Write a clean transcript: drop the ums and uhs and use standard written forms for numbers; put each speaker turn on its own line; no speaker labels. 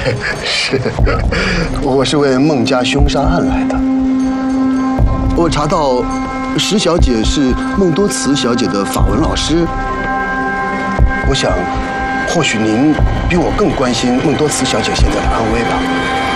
是，我是为孟家凶杀案来的。我查到石小姐是孟多慈小姐的法文老师。我想，或许您比我更关心孟多慈小姐现在的安危吧。